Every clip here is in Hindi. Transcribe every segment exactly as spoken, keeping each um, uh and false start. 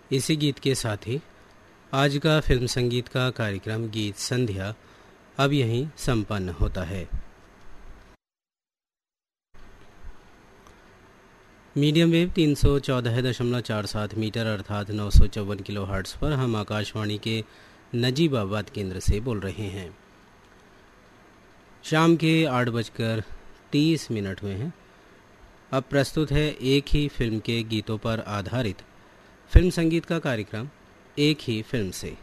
इसी गीत के साथ ही आज का फिल्म संगीत का कार्यक्रम गीत संध्या अब यहीं संपन्न होता है। मीडियम वेव तीन सौ चौदह दशमलव चार सात मीटर अर्थात नौ सौ चौवन किलो हर्ट्स पर हम आकाशवाणी के नजीबाबाद केंद्र से बोल रहे हैं। शाम के आठ बजकर तीस मिनट हुए हैं। अब प्रस्तुत है एक ही फिल्म के गीतों पर आधारित फिल्म संगीत का कार्यक्रम एक ही फिल्म से।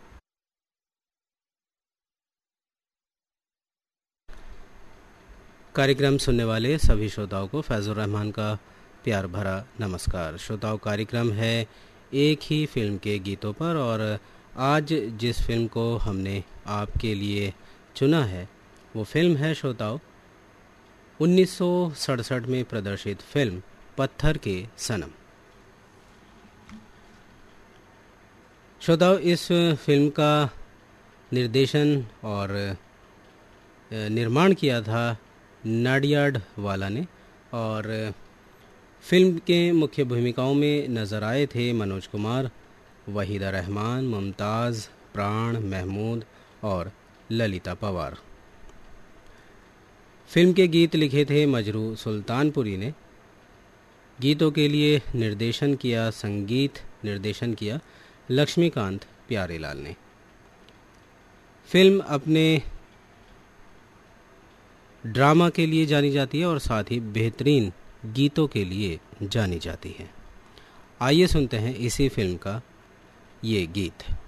कार्यक्रम सुनने वाले सभी श्रोताओं को फैजुर रहमान का प्यार भरा नमस्कार। श्रोताओं, कार्यक्रम है एक ही फिल्म के गीतों पर और आज जिस फिल्म को हमने आपके लिए चुना है वो फिल्म है श्रोताओं उन्नीस सौ सड़सठ में प्रदर्शित फिल्म पत्थर के सनम। श्रोताओं, इस फिल्म का निर्देशन और निर्माण किया था नाडियाडवाला ने और फिल्म के मुख्य भूमिकाओं में नज़र आए थे मनोज कुमार, वहीदा रहमान, मुमताज़, प्राण, महमूद और ललिता पवार। फिल्म के गीत लिखे थे मजरू सुल्तानपुरी ने। गीतों के लिए निर्देशन किया संगीत निर्देशन किया लक्ष्मीकांत प्यारेलाल ने। फिल्म अपने ड्रामा के लिए जानी जाती है और साथ ही बेहतरीन गीतों के लिए जानी जाती है। आइए सुनते हैं इसी फिल्म का ये गीत।